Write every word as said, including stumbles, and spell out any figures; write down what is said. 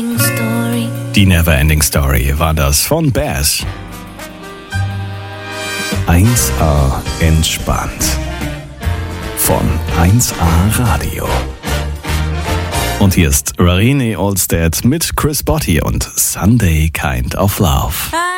Story. Die Neverending Story war das von Bass. eins A entspannt. Von eins A Radio. Und hier ist Rarine Olstead mit Chris Botti und Sunday Kind of Love.